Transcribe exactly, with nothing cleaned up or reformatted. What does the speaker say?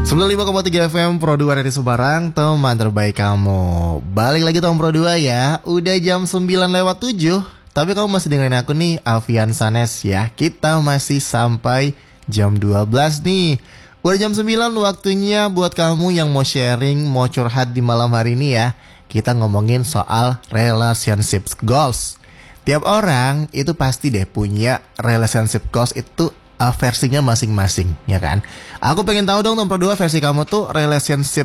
sembilan puluh lima koma tiga F M Pro dua dari Semarang, teman terbaik kamu. Balik lagi Tom Pro dua ya. Udah jam sembilan lewat tujuh, tapi kamu masih dengerin aku nih, Alfian Sanes ya. Kita masih sampai jam dua belas nih. Udah jam sembilan, waktunya buat kamu yang mau sharing, mau curhat di malam hari ini ya. Kita ngomongin soal relationship goals. Tiap orang itu pasti deh punya relationship goals itu uh, versinya masing-masing, ya kan? Aku pengen tahu dong Tom Pro dua, versi kamu tuh relationship